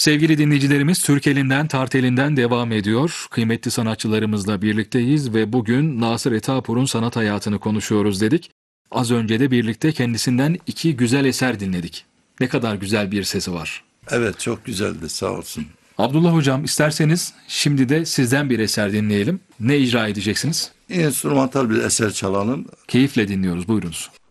Sevgili dinleyicilerimiz, Türk elinden Tart elinden devam ediyor. Kıymetli sanatçılarımızla birlikteyiz ve bugün Nasır Etapur'un sanat hayatını konuşuyoruz dedik. Az önce de birlikte kendisinden iki güzel eser dinledik. Ne kadar güzel bir sesi var. Evet, çok güzeldi, sağ olsun. Abdullah Hocam, isterseniz şimdi de sizden bir eser dinleyelim. Ne icra edeceksiniz? Enstrümantal bir eser çalalım. Keyifle dinliyoruz, buyurunuz.